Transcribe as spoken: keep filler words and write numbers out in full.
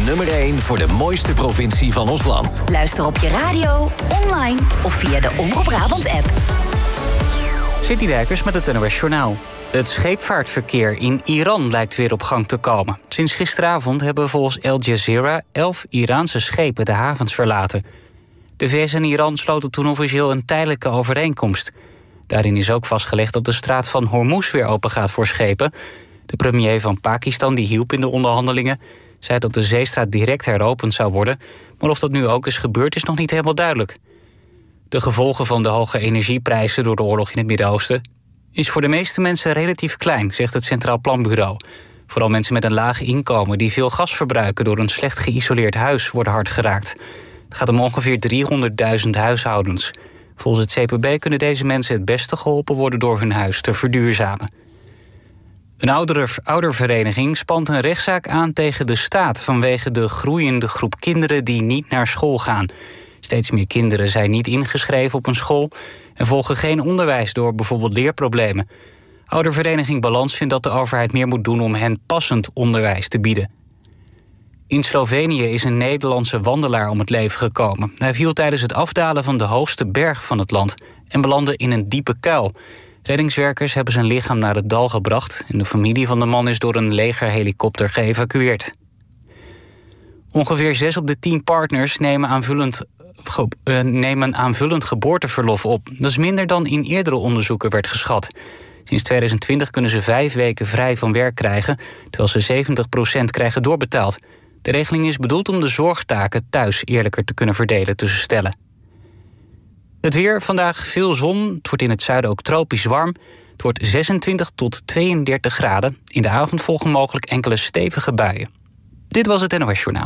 nummer één voor de mooiste provincie van ons land. Luister op je radio, online of via de Omroep Brabant-app. City Dijkers met het N O S Journaal. Het scheepvaartverkeer in Iran lijkt weer op gang te komen. Sinds gisteravond hebben volgens Al Jazeera elf Iraanse schepen de havens verlaten. De V S en Iran sloten toen officieel een tijdelijke overeenkomst. Daarin is ook vastgelegd dat de straat van Hormuz weer open gaat voor schepen. De premier van Pakistan, die hielp in de onderhandelingen, zei dat de zeestraat direct heropend zou worden. Maar of dat nu ook is gebeurd, is nog niet helemaal duidelijk. De gevolgen van de hoge energieprijzen door de oorlog in het Midden-Oosten is voor de meeste mensen relatief klein, zegt het Centraal Planbureau. Vooral mensen met een laag inkomen die veel gas verbruiken door een slecht geïsoleerd huis worden hard geraakt. Het gaat om ongeveer driehonderdduizend huishoudens. Volgens het C P B kunnen deze mensen het beste geholpen worden door hun huis te verduurzamen. Een oudere, oudervereniging spant een rechtszaak aan tegen de staat vanwege de groeiende groep kinderen die niet naar school gaan. Steeds meer kinderen zijn niet ingeschreven op een school en volgen geen onderwijs door bijvoorbeeld leerproblemen. Oudervereniging Balans vindt dat de overheid meer moet doen om hen passend onderwijs te bieden. In Slovenië is een Nederlandse wandelaar om het leven gekomen. Hij viel tijdens het afdalen van de hoogste berg van het land en belandde in een diepe kuil. Reddingswerkers hebben zijn lichaam naar het dal gebracht en de familie van de man is door een legerhelikopter geëvacueerd. Ongeveer zes op de tien partners nemen aanvullend, ge, uh, nemen aanvullend geboorteverlof op. Dat is minder dan in eerdere onderzoeken werd geschat. Sinds tweeduizend twintig kunnen ze vijf weken vrij van werk krijgen, terwijl ze zeventig procent krijgen doorbetaald. De regeling is bedoeld om de zorgtaken thuis eerlijker te kunnen verdelen tussen stellen. Het weer, vandaag veel zon. Het wordt in het zuiden ook tropisch warm. Het wordt zesentwintig tot tweeëndertig graden. In de avond volgen mogelijk enkele stevige buien. Dit was het N O S Journaal.